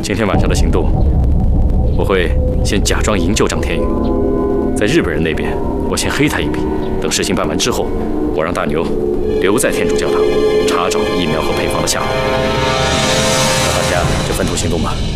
今天晚上的行动，我会先假装营救张天宇，在日本人那边，我先黑他一笔。等事情办完之后，我让大牛留在天主教堂，查找疫苗和配方的下落。那大家就分头行动吧。